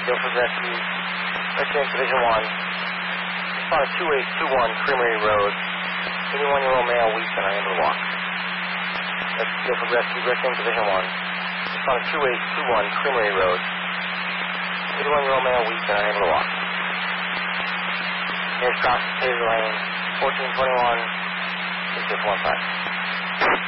Guilford Rescue, Richmond Division 1. Respond to 2821 Creamery Road. 81-year-old male, weak and unable to walk. That's Guilford Rescue, Richmond Division 1. Respond to 2821 Creamery Road. 81-year-old male, weak and unable to walk. Nearest cross, Taser Lane, 1421, 6615.